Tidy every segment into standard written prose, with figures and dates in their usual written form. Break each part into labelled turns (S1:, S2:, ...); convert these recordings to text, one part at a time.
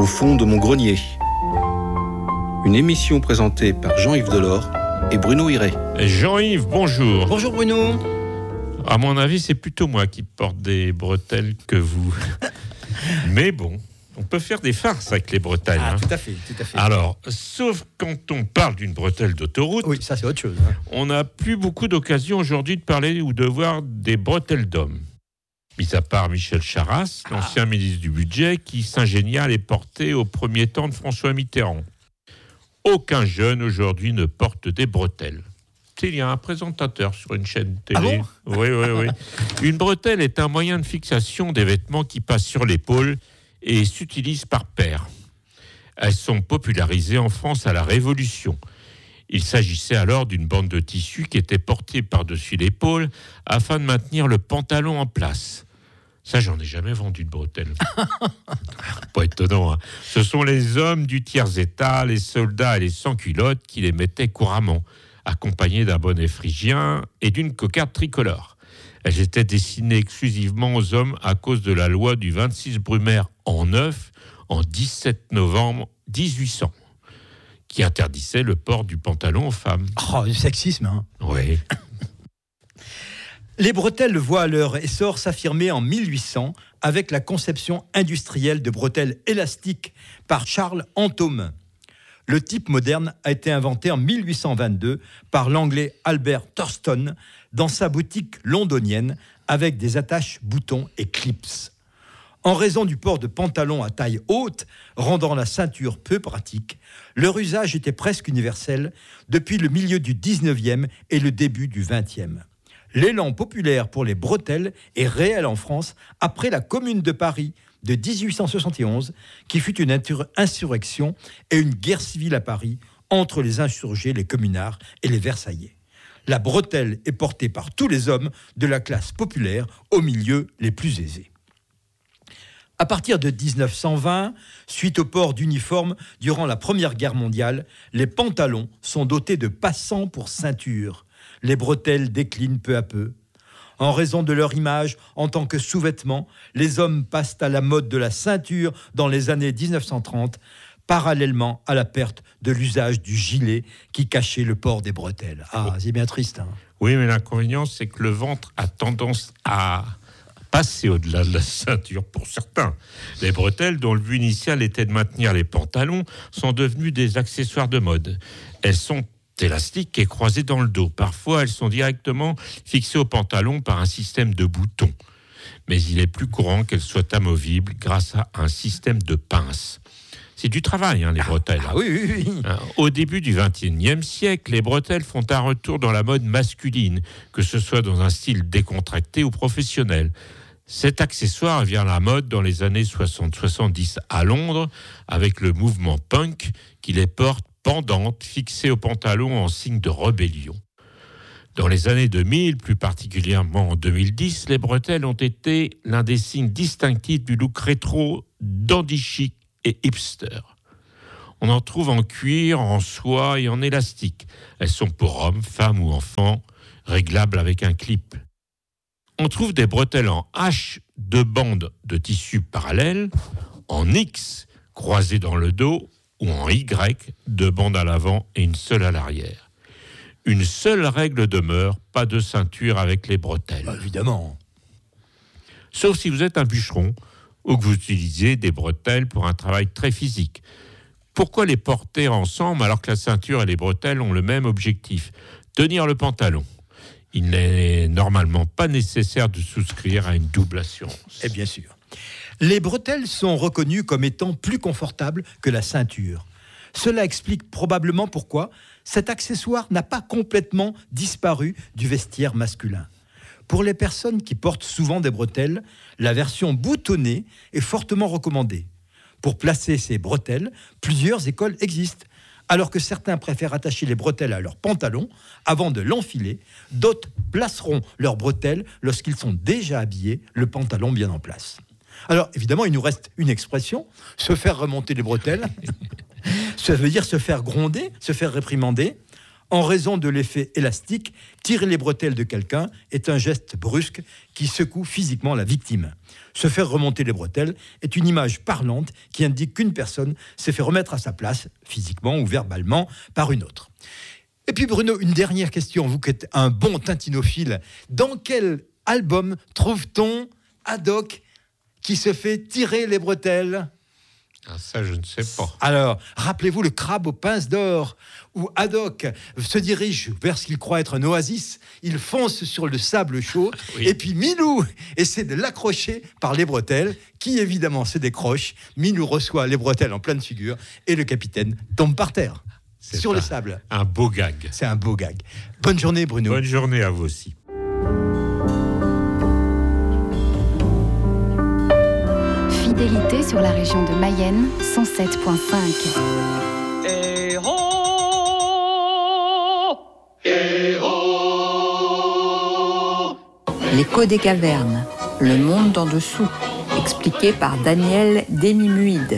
S1: au fond de mon grenier. Une émission présentée par Jean-Yves Delors et Bruno Hiré.
S2: Jean-Yves, bonjour.
S3: Bonjour Bruno.
S2: À mon avis, c'est plutôt moi qui porte des bretelles que vous. Mais bon, on peut faire des farces avec les bretelles.
S3: Tout à fait.
S2: Alors, sauf quand on parle d'une bretelle d'autoroute.
S3: Oui, ça c'est autre chose.
S2: On n'a plus beaucoup d'occasions aujourd'hui de parler ou de voir des bretelles d'hommes. Mis à part Michel Charasse, l'ancien ministre du Budget, qui s'ingénia à les porter au premier temps de François Mitterrand. Aucun jeune aujourd'hui ne porte des bretelles. Il y a un présentateur sur une chaîne télé.
S3: Ah bon ?
S2: Oui. Une bretelle est un moyen de fixation des vêtements qui passent sur l'épaule et s'utilisent par paire. Elles sont popularisées en France à la Révolution. Il s'agissait alors d'une bande de tissu qui était portée par-dessus l'épaule afin de maintenir le pantalon en place. Ça, j'en ai jamais vendu de bretelles. Pas étonnant, hein. Ce sont les hommes du tiers-état, les soldats et les sans-culottes qui les mettaient couramment, accompagnés d'un bonnet phrygien et d'une cocarde tricolore. Elles étaient destinées exclusivement aux hommes à cause de la loi du 26 Brumaire en 9, en 17 novembre 1800, qui interdisait le port du pantalon aux femmes.
S3: Oh, le sexisme, hein.
S2: Oui.
S3: Les bretelles voient leur essor s'affirmer en 1800 avec la conception industrielle de bretelles élastiques par Charles Anthome. Le type moderne a été inventé en 1822 par l'anglais Albert Thurston dans sa boutique londonienne avec des attaches boutons et clips. En raison du port de pantalons à taille haute, rendant la ceinture peu pratique, leur usage était presque universel depuis le milieu du 19e et le début du 20e. L'élan populaire pour les bretelles est réel en France après la Commune de Paris de 1871, qui fut une insurrection et une guerre civile à Paris entre les insurgés, les communards et les Versaillais. La bretelle est portée par tous les hommes de la classe populaire aux milieux les plus aisés. À partir de 1920, suite au port d'uniformes durant la Première Guerre mondiale, les pantalons sont dotés de passants pour ceinture. Les bretelles déclinent peu à peu. En raison de leur image en tant que sous-vêtement, les hommes passent à la mode de la ceinture dans les années 1930, parallèlement à la perte de l'usage du gilet qui cachait le port des bretelles. Ah, c'est bien triste, hein.
S2: Oui, mais l'inconvénient, c'est que le ventre a tendance à passer au-delà de la ceinture pour certains. Les bretelles, dont le but initial était de maintenir les pantalons, sont devenues des accessoires de mode. Elles sont élastiques et croisées dans le dos. Parfois, elles sont directement fixées au pantalon par un système de boutons. Mais il est plus courant qu'elles soient amovibles grâce à un système de pinces. C'est du travail, les bretelles.
S3: Oui.
S2: Au début du XXIe siècle, les bretelles font un retour dans la mode masculine, que ce soit dans un style décontracté ou professionnel. Cet accessoire vient à la mode dans les années 60-70 à Londres, avec le mouvement punk qui les porte pendantes, fixées au pantalon en signe de rébellion. Dans les années 2000, plus particulièrement en 2010, les bretelles ont été l'un des signes distinctifs du look rétro, dandy chic et hipster. On en trouve en cuir, en soie et en élastique. Elles sont pour hommes, femmes ou enfants, réglables avec un clip. On trouve des bretelles en H, deux bandes de tissu parallèles, en X, croisées dans le dos, ou en Y, deux bandes à l'avant et une seule à l'arrière. Une seule règle demeure, pas de ceinture avec les bretelles.
S3: Évidemment.
S2: Sauf si vous êtes un bûcheron ou que vous utilisez des bretelles pour un travail très physique. Pourquoi les porter ensemble alors que la ceinture et les bretelles ont le même objectif ? Tenir le pantalon. Il n'est normalement pas nécessaire de souscrire à une double assurance.
S3: Et bien sûr. Les bretelles sont reconnues comme étant plus confortables que la ceinture. Cela explique probablement pourquoi cet accessoire n'a pas complètement disparu du vestiaire masculin. Pour les personnes qui portent souvent des bretelles, la version boutonnée est fortement recommandée. Pour placer ces bretelles, plusieurs écoles existent. Alors que certains préfèrent attacher les bretelles à leur pantalon avant de l'enfiler, d'autres placeront leurs bretelles lorsqu'ils sont déjà habillés, le pantalon bien en place. Alors, évidemment, il nous reste une expression, se faire remonter les bretelles. Ça veut dire se faire gronder, se faire réprimander. En raison de l'effet élastique, tirer les bretelles de quelqu'un est un geste brusque qui secoue physiquement la victime. Se faire remonter les bretelles est une image parlante qui indique qu'une personne s'est fait remettre à sa place, physiquement ou verbalement, par une autre. Et puis Bruno, une dernière question, vous qui êtes un bon tintinophile. Dans quel album trouve-t-on Haddock qui se fait tirer les bretelles ?
S2: Ça, je ne sais pas.
S3: Alors, rappelez-vous le crabe aux pinces d'or, où Haddock se dirige vers ce qu'il croit être un oasis, il fonce sur le sable chaud, oui. Et puis Milou essaie de l'accrocher par les bretelles, qui évidemment se décroche. Milou reçoit les bretelles en pleine figure, et le capitaine tombe par terre, sur le sable.
S2: Un beau gag.
S3: C'est un beau gag. Bonne journée Bruno.
S2: Bonne journée à vous aussi.
S4: Fidélité sur la région de Mayenne, 107.5.
S5: Eh oh, eh oh.
S6: L'écho des cavernes, le monde en dessous, expliqué par Daniel Demimuide.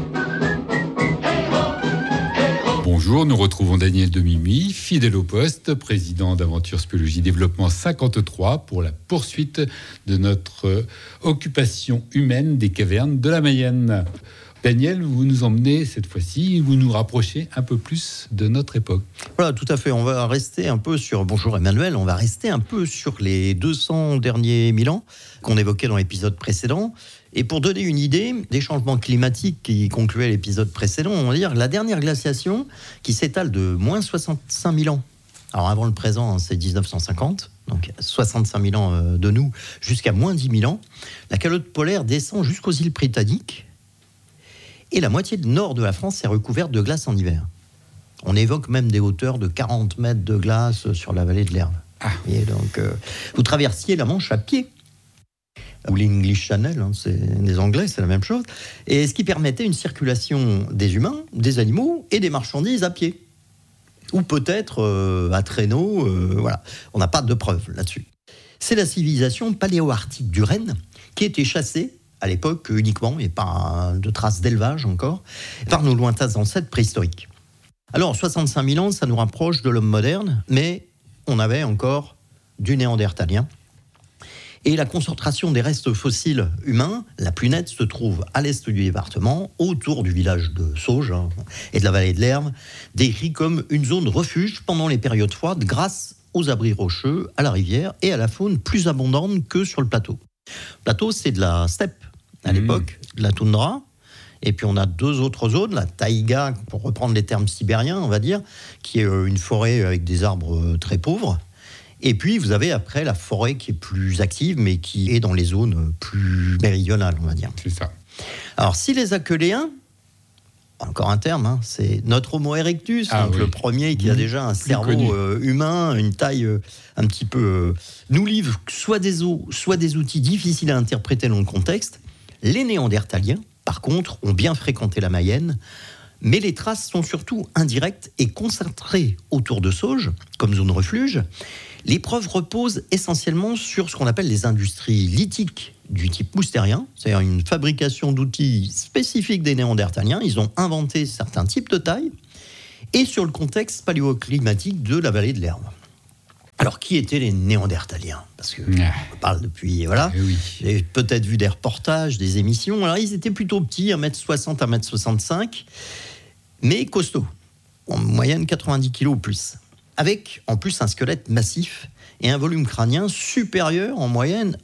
S7: Bonjour, nous retrouvons Daniel Demimuide, fidèle au poste, président d'Aventure Spéologie Développement 53 pour la poursuite de notre occupation humaine des cavernes de la Mayenne. Daniel, vous nous emmenez cette fois-ci, vous nous rapprochez un peu plus de notre époque.
S8: Voilà, tout à fait. On va rester un peu sur... Bonjour Emmanuel, on va rester un peu sur les 200 derniers 1000 ans qu'on évoquait dans l'épisode précédent. Et pour donner une idée des changements climatiques qui concluaient l'épisode précédent, on va dire la dernière glaciation qui s'étale de moins 65 000 ans. Alors avant le présent, c'est 1950, donc 65 000 ans de nous, jusqu'à moins 10 000 ans. La calotte polaire descend jusqu'aux îles britanniques. Et la moitié nord de la France est recouverte de glace en hiver. On évoque même des hauteurs de 40 mètres de glace sur la vallée de l'Erve. Et donc, vous traversiez la Manche à pied. Ou l'English Channel, c'est des Anglais, c'est la même chose. Et ce qui permettait une circulation des humains, des animaux et des marchandises à pied. Ou peut-être à traîneau, voilà. On n'a pas de preuves là-dessus. C'est la civilisation paléo-arctique du Renne qui était chassée à l'époque uniquement, et pas de traces d'élevage encore, par nos lointains ancêtres préhistoriques. Alors, 65 000 ans, ça nous rapproche de l'homme moderne, mais on avait encore du néandertalien. Et la concentration des restes fossiles humains, la plus nette, se trouve à l'est du département, autour du village de Sauges et de la vallée de l'Erve, décrit comme une zone refuge pendant les périodes froides grâce aux abris rocheux, à la rivière et à la faune plus abondante que sur le plateau. Le plateau, c'est de la steppe à l'époque, de la toundra. Et puis on a deux autres zones, la taïga, pour reprendre les termes sibériens, on va dire, qui est une forêt avec des arbres très pauvres. Et puis vous avez après la forêt qui est plus active, mais qui est dans les zones plus méridionales, on va dire.
S7: C'est ça.
S8: Alors si les Achéléens, encore un terme, c'est notre Homo erectus, donc oui. Le premier qui a déjà un cerveau humain, une taille un petit peu... nous livre soit des os, soit des outils difficiles à interpréter dans le contexte. Les Néandertaliens, par contre, ont bien fréquenté la Mayenne, mais les traces sont surtout indirectes et concentrées autour de Sauges, comme zone refuge. Les preuves reposent essentiellement sur ce qu'on appelle les industries lithiques du type moustérien, c'est-à-dire une fabrication d'outils spécifiques des Néandertaliens. Ils ont inventé certains types de tailles, et sur le contexte paléoclimatique de la vallée de l'Erve. Alors, qui étaient les Néandertaliens ? Parce que on parle depuis, voilà.
S7: Oui.
S8: J'ai peut-être vu des reportages, des émissions. Alors, ils étaient plutôt petits, 1m60, 1m65, mais costauds. En moyenne, 90 kg ou plus. Avec, en plus, un squelette massif et un volume crânien supérieur, en moyenne,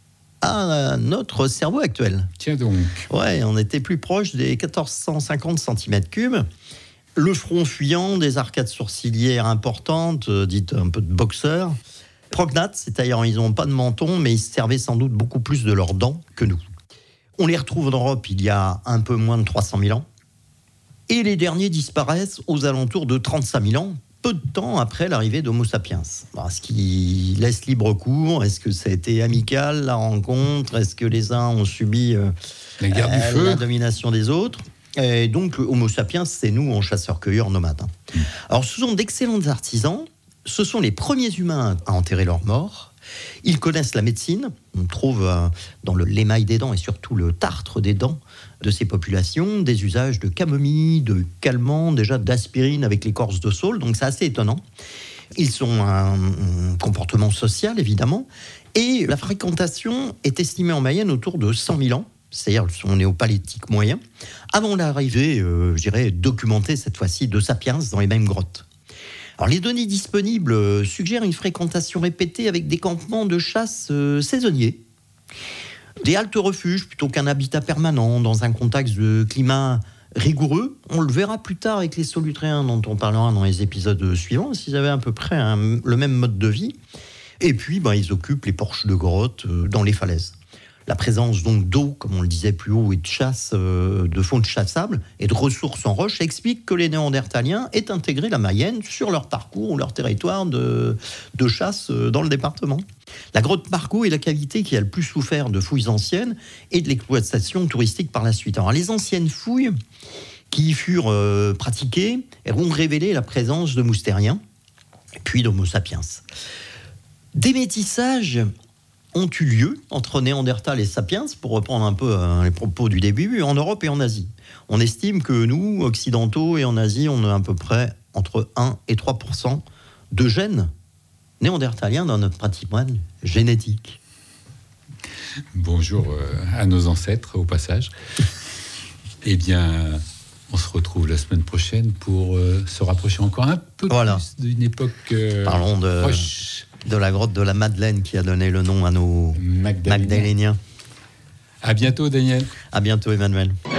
S8: à notre cerveau actuel.
S7: Tiens donc.
S8: Ouais, on était plus proche des 1450 cm3. Le front fuyant, des arcades sourcilières importantes, dites un peu de boxeurs. Prognates, c'est-à-dire ils n'ont pas de menton, mais ils se servaient sans doute beaucoup plus de leurs dents que nous. On les retrouve en Europe il y a un peu moins de 300 000 ans. Et les derniers disparaissent aux alentours de 35 000 ans, peu de temps après l'arrivée d'Homo sapiens. Alors, ce qui laisse libre cours, est-ce que ça a été amical, la rencontre ? Est-ce que les uns ont subi
S7: la guerre du feu,
S8: la domination des autres ? Et donc, Homo sapiens, c'est nous, en chasseurs-cueilleurs nomades. Alors, ce sont d'excellents artisans. Ce sont les premiers humains à enterrer leurs morts. Ils connaissent la médecine. On trouve dans l'émail des dents et surtout le tartre des dents de ces populations des usages de camomille, de calmants, déjà d'aspirine avec l'écorce de saule, donc c'est assez étonnant. Ils ont un comportement social, évidemment, et la fréquentation est estimée en Mayenne autour de 100 000 ans, c'est-à-dire son néopalétique moyen, avant l'arrivée, je dirais, documentée cette fois-ci, de Sapiens dans les mêmes grottes. Alors, les données disponibles suggèrent une fréquentation répétée avec des campements de chasse saisonniers, des haltes-refuges plutôt qu'un habitat permanent dans un contexte de climat rigoureux. On le verra plus tard avec les solutréens dont on parlera dans les épisodes suivants, s'ils avaient à peu près le même mode de vie. Et puis, ils occupent les porches de grottes dans les falaises. La présence donc d'eau, comme on le disait plus haut, et de chasse, de faune chassable et de ressources en roche explique que les Néandertaliens aient intégré la Mayenne sur leur parcours ou leur territoire de chasse dans le département. La grotte Margaux est la cavité qui a le plus souffert de fouilles anciennes et de l'exploitation touristique par la suite. Alors, les anciennes fouilles qui y furent pratiquées ont révélé la présence de moustériens, puis d'Homo sapiens. Des métissages ont eu lieu entre Néandertal et Sapiens, pour reprendre un peu les propos du début, en Europe et en Asie. On estime que nous, occidentaux et en Asie, on a à peu près entre 1 et 3% de gènes néandertaliens dans notre patrimoine génétique.
S7: Bonjour à nos ancêtres, au passage. Eh bien, on se retrouve la semaine prochaine pour se rapprocher encore un peu plus d'une époque
S8: Parlons
S7: proche.
S8: De la grotte de la Madeleine qui a donné le nom à nos Magdaléniens.
S7: À bientôt, Daniel.
S8: À bientôt, Emmanuel.